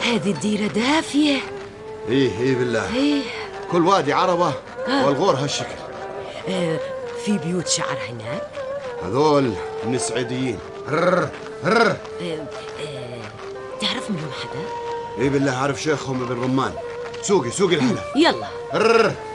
هذه الديرة دافية. إيه بالله. إيه. كل وادي عربة والغور هالشكل. في بيوت شعر هناك؟ هذول من السعيديين. تعرف منهم حدا؟ إيه بالله عارف شيخهم ابن رمان. سوقي الحلا. يلا.